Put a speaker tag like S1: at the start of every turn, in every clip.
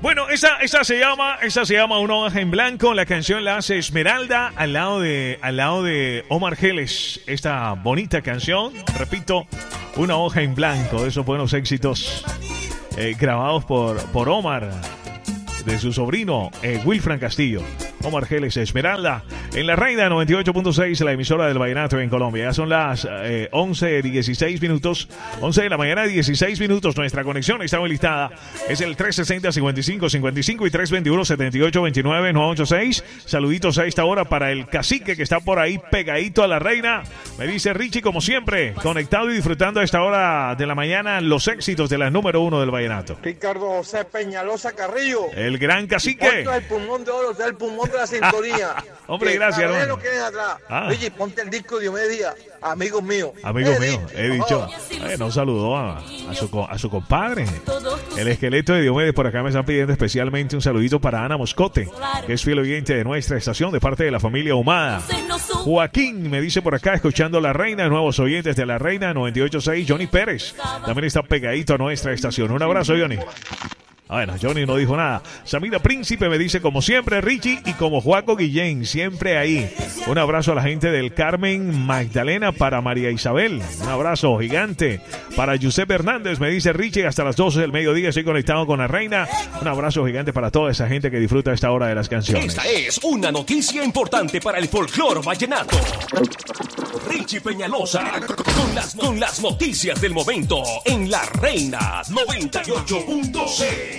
S1: Bueno, esa se llama Una hoja en blanco. La canción la hace Esmeralda al lado de Omar Geles. Esta bonita canción, repito, Una hoja en blanco, de esos buenos éxitos grabados por Omar, de su sobrino Wilfran Castillo. Omar Geles, Esmeralda, en La Reina 98.6, la emisora del vallenato en Colombia. Ya son las 11:16 minutos, 11 de la mañana, 16 minutos. Nuestra conexión está habilitada. Es el 360-55-55 y 321-7829-986. Saluditos a esta hora para el cacique que está por ahí pegadito a La Reina. Me dice Richie, como siempre, conectado y disfrutando a esta hora de la mañana los éxitos de la número 1 del vallenato.
S2: Ricardo José Peñalosa Carrillo.
S1: El gran cacique.
S2: El pulmón de oro, el pulmón de la sintonía.
S1: Hombre, gracias, hermano.
S2: Que es atrás. Oye, ponte el disco de Diomedes Díaz, amigos míos.
S1: Amigos míos, he dicho. No saludó a su compadre. El esqueleto de Diomedes. Por acá me están pidiendo especialmente un saludito para Ana Moscote, que es fiel oyente de nuestra estación de parte de la familia Humada. Joaquín me dice por acá, escuchando La Reina, nuevos oyentes de La Reina 98.6. Johnny Pérez también está pegadito a nuestra estación. Un abrazo, Johnny. Bueno, Johnny no dijo nada. Samira Príncipe me dice, como siempre, Richie, y como Joaco Guillén, siempre ahí. Un abrazo a la gente del Carmen Magdalena, para María Isabel. Un abrazo gigante para Giuseppe Hernández, me dice Richie, hasta las 12 del mediodía estoy conectado con La Reina. Un abrazo gigante para toda esa gente que disfruta a esta hora de las canciones.
S3: Esta es una noticia importante para el folclore vallenato. Richie Peñalosa con las noticias del momento en La Reina 98.6.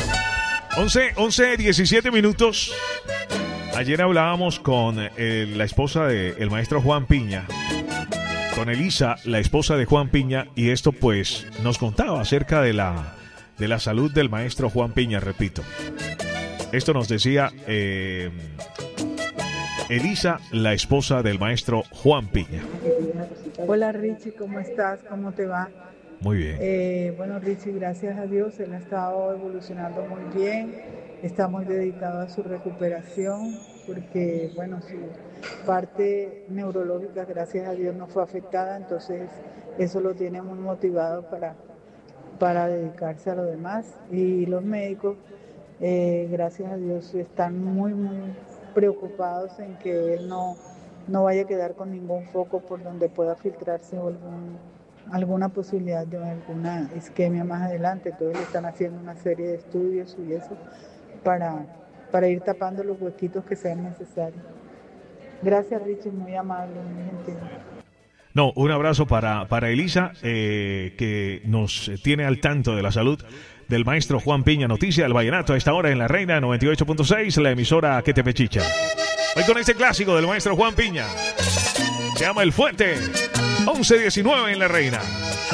S1: 11:17 minutos. Ayer hablábamos con la esposa del maestro Juan Piña, con Elisa, la esposa de Juan Piña, y esto pues nos contaba acerca de la salud del maestro Juan Piña, repito. Esto nos decía Elisa, la esposa del maestro Juan Piña.
S4: Hola Richie, ¿cómo estás? ¿Cómo te va?
S1: Muy bien.
S4: Bueno, Richie, gracias a Dios, él ha estado evolucionando muy bien. Estamos dedicados a su recuperación porque, bueno, su parte neurológica, gracias a Dios, no fue afectada. Entonces, eso lo tiene muy motivado para dedicarse a lo demás. Y los médicos, gracias a Dios, están muy, muy preocupados en que él no vaya a quedar con ningún foco por donde pueda filtrarse alguna posibilidad de alguna isquemia más adelante. Entonces le están haciendo una serie de estudios y eso para ir tapando los huequitos que sean necesarios. Gracias, Richie, muy amable, muy gentil.
S1: No, un abrazo para Elisa, que nos tiene al tanto de la salud del maestro Juan Piña. Noticia del vallenato a esta hora en La Reina 98.6, la emisora que te pechicha. Hoy con este clásico del maestro Juan Piña. Se llama El Fuerte. 11:19 en La Reina.